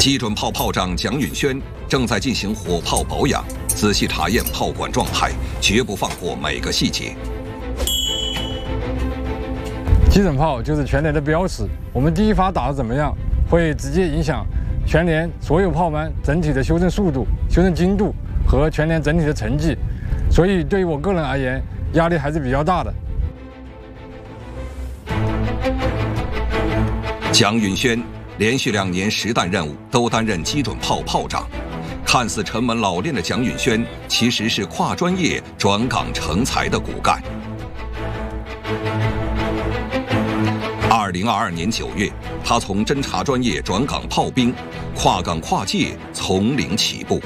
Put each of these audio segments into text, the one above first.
基准炮炮长蒋允轩正在进行火炮保养，仔细查验炮管状态，绝不放过每个细节。 基准炮就是全连的标尺，我们第一发打得怎么样，会直接影响全连所有炮班整体的修正速度、修正精度和全连整体的成绩，所以对于我个人而言，压力还是比较大的。 蒋允轩连续2年实弹任务都担任基准炮炮长，看似沉稳老练的蒋允轩，其实是跨专业转岗成才的骨干。2022年9月，他从侦察专业转岗炮兵，跨岗跨界，从零起步。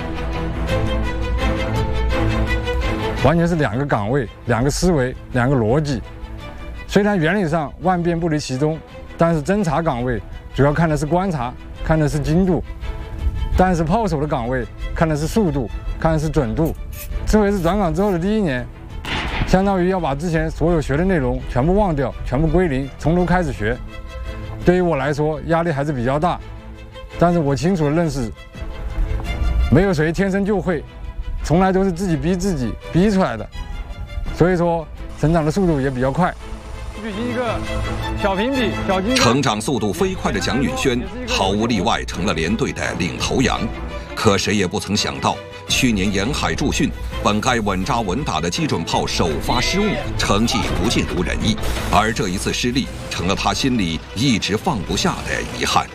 完全是2个岗位、2个思维、2个逻辑。虽然原理上万变不离其宗，但是侦察岗位主要看的是观察，看的是精度；但是炮手的岗位看的是速度，看的是准度。这回是转岗之后的第1年，相当于要把之前所有学的内容全部忘掉，全部归零，从头开始学。对于我来说，压力还是比较大，但是我清楚的认识，没有谁天生就会，从来都是自己逼自己逼出来的，所以说成长的速度也比较快。举行一个小评比、小金。 成长速度飞快的蒋允轩，毫无例外成了连队的领头羊。可谁也不曾想到，去年沿海驻训，本该稳扎稳打的基准炮首发失误，成绩不尽如人意。而这一次失利，成了他心里一直放不下的遗憾。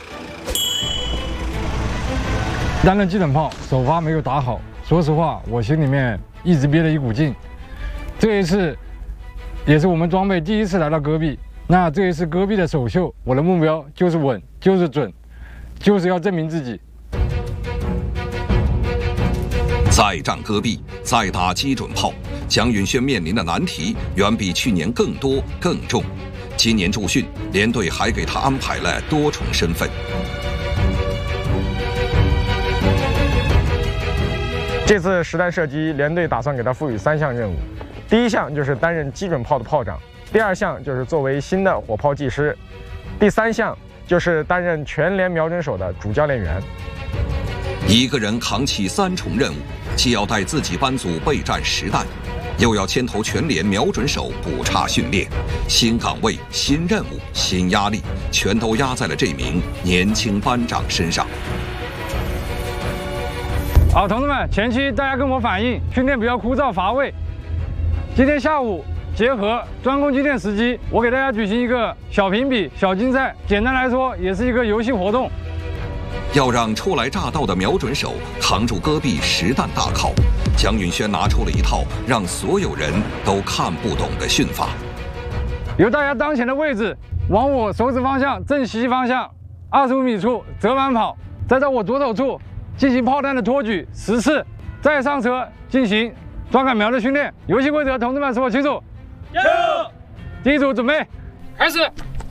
担任基准炮首发没有打好，说实话，我心里面一直憋了一股劲。这一次也是我们装备第一次来到戈壁，那这一次戈壁的首秀，我的目标就是稳，就是准，就是要证明自己。 再战戈壁，再打基准炮，蒋允轩面临的难题远比去年更多更重。今年驻训，连队还给他安排了多重身份。 这次实弹射击，连队打算给他赋予3项任务。第1项就是担任基准炮的炮长，第2项就是作为新的火炮技师，第3项就是担任全连瞄准手的主教练员。 一个人扛起3重任务，既要带自己班组备战实弹，又要牵头全连瞄准手补差训练，新岗位、新任务、新压力，全都压在了这名年轻班长身上。 好，同志们，前期大家跟我反映，训练比较枯燥乏味。今天下午结合专攻击练时机，我给大家举行一个小评比、小竞赛。简单来说，也是一个游戏活动。 要让初来乍到的瞄准手扛住戈壁实弹大靠，蒋允轩拿出了一套让所有人都看不懂的训法。 由大家当前的位置往我手指方向正西方向25米处折返跑，再到我左手处进行炮弹的托举10次，再上车进行专杆瞄的训练。游戏规则，同志们是否清楚？ 有。 第一组准备，开始。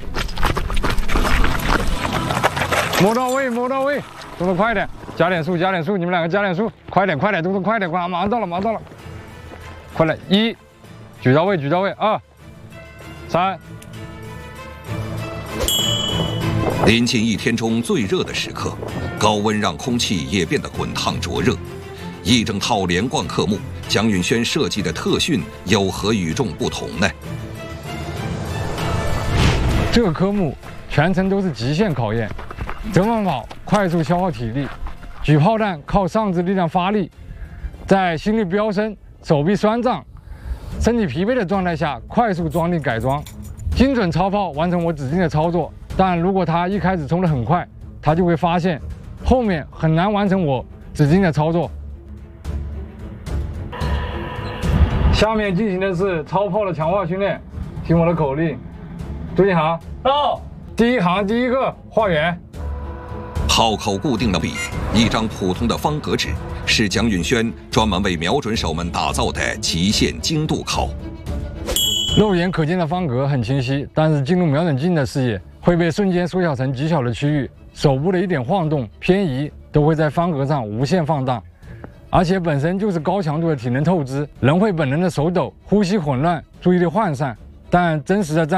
摸到位，摸到位，动作快点，加点速，加点速，你们2个加点速，快点，快点，动作快点，快，马上到了，马上到了，快来！1，举到位，举到位；2、3。 临近1天中最热的时刻，高温让空气也变得滚烫灼热。一整套连贯科目，蒋允轩设计的特训有何与众不同呢？ 这个科目全程都是极限考验。折返跑快速消耗体力，举炮弹靠上肢力量发力，在心率飙升、手臂酸胀、身体疲惫的状态下快速装力改装，精准超炮完成我指定的操作。但如果他一开始冲得很快，他就会发现后面很难完成我指定的操作。下面进行的是超炮的强化训练，听我的口令，注意行，到。第1行第1个画圆。 炮口固定的笔，一张普通的方格纸，是蒋允轩专门为瞄准手们打造的极限精度考。 肉眼可见的方格很清晰，但是进入瞄准镜的视野会被瞬间缩小成极小的区域，手部的一点晃动、偏移都会在方格上无限放大。而且本身就是高强度的体能透支，人会本能的手抖、呼吸混乱、注意力涣散，但真实的战